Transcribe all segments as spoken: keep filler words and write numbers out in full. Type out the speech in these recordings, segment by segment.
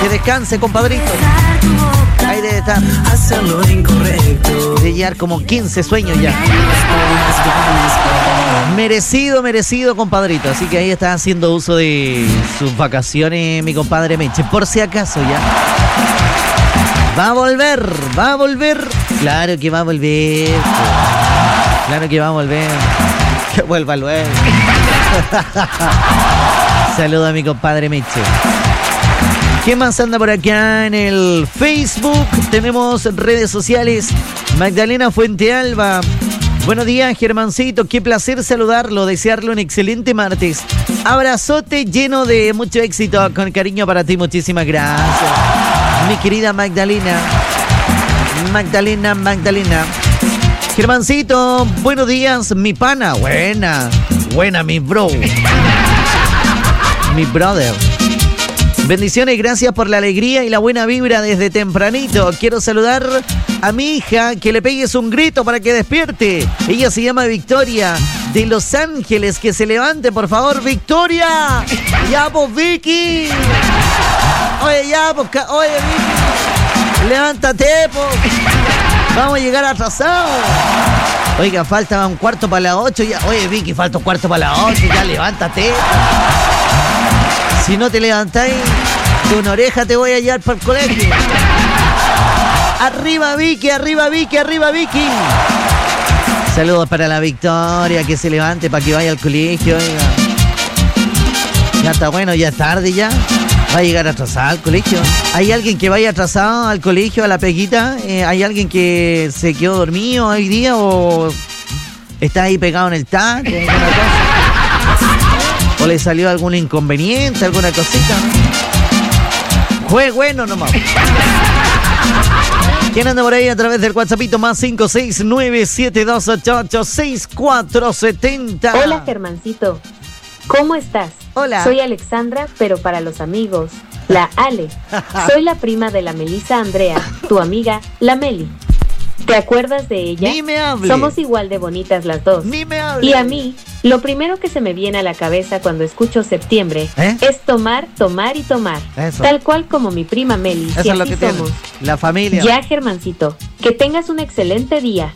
Que descanse, compadrito. Ahí debe estar. De llevar como quince sueños ya. Merecido, merecido, compadrito. Así que ahí está haciendo uso de sus vacaciones, mi compadre Meche. Por si acaso ya. Va a volver, va a volver. Claro que va a volver. Claro que va a volver. Que vuelva luego. Saludo a mi compadre Meche. ¿Qué más anda por acá en el Facebook? Tenemos redes sociales. Magdalena Fuentealba. Buenos días, Germancito. Qué placer saludarlo, desearle un excelente martes. Abrazote lleno de mucho éxito. Con cariño para ti, muchísimas gracias. Mi querida Magdalena. Magdalena, Magdalena. Germancito, buenos días, mi pana. Buena, buena, mi bro. Mi brother. Bendiciones, gracias por la alegría y la buena vibra desde tempranito. Quiero saludar a mi hija, que le pegues un grito para que despierte. Ella se llama Victoria, de Los Ángeles. Que se levante, por favor, Victoria. Ya, pues, Vicky. Oye, ya, pues, oye, Vicky. Levántate, pues. Vamos a llegar atrasados. Oiga, falta un cuarto para las ocho. Ya. Oye, Vicky, falta un cuarto para las ocho. Ya, levántate. Si no te levantáis, de una oreja te voy a llevar para el colegio. Arriba Vicky, arriba Vicky, arriba Vicky. Saludos para la Victoria, que se levante para que vaya al colegio. Oiga. Ya está bueno, ya es tarde ya. Va a llegar atrasada al colegio. ¿Hay alguien que vaya atrasado al colegio, a la peguita? Eh, ¿Hay alguien que se quedó dormido hoy día o está ahí pegado en el taco? ¿O le salió algún inconveniente, alguna cosita? Fue bueno nomás. ¿Quién anda por ahí a través del WhatsAppito más cinco seis nueve siete dos ocho ocho seis cuatro siete cero? Hola, Germancito. ¿Cómo estás? Hola. Soy Alexandra, pero para los amigos, la Ale. Soy la prima de la Melissa Andrea, tu amiga, la Meli. ¿Te acuerdas de ella? Ni me hable. Somos igual de bonitas las dos. Ni me hable. Y a mí, lo primero que se me viene a la cabeza cuando escucho septiembre ¿Eh? es tomar, tomar y tomar. Eso. Tal cual como mi prima Meli. Eso si es lo así que tiene. somos. La familia. Ya, Germancito, que tengas un excelente día.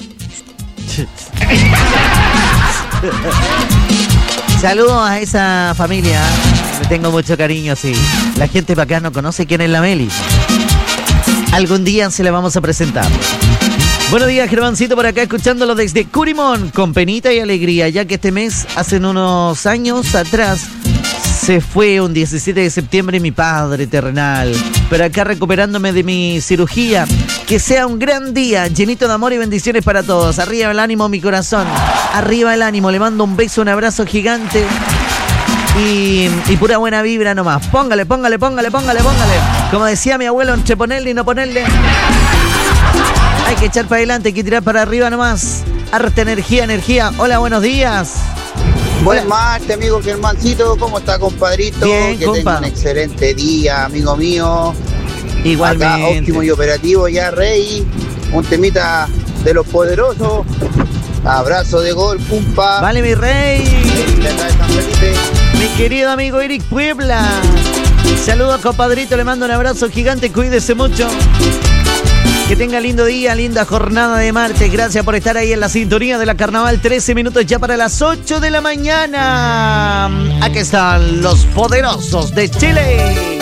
Saludos a esa familia. Le tengo mucho cariño, sí. La gente para acá no conoce quién es la Meli. Algún día se la vamos a presentar. Buenos días, Germancito, por acá escuchándolo desde Curimón, con penita y alegría, ya que este mes, hace unos años atrás, se fue un diecisiete de septiembre mi padre terrenal. Pero acá recuperándome de mi cirugía. Que sea un gran día, llenito de amor y bendiciones para todos. Arriba el ánimo, mi corazón. Arriba el ánimo, le mando un beso, un abrazo gigante. Y, y pura buena vibra nomás. Póngale, póngale, póngale, póngale, póngale. Como decía mi abuelo, entre ponerle y no ponerle. Hay que echar para adelante, hay que tirar para arriba nomás. Arte, energía, energía. Hola, buenos días. Buen martes, amigo Germancito. ¿Cómo está, compadrito? Bien, que compa. tenga un excelente día, amigo mío. Igualmente. Acá, óptimo y operativo ya, Rey. Un temita de los poderosos. Abrazo de gol, pumpa. Vale, mi rey. De acá de San Felipe. Mi querido amigo Eric Puebla. Saludos, compadrito. Le mando un abrazo gigante. Cuídese mucho. Que tenga lindo día, linda jornada de martes. Gracias por estar ahí en la sintonía de la Carnaval. trece minutos ya para las ocho de la mañana. Aquí están los poderosos de Chile.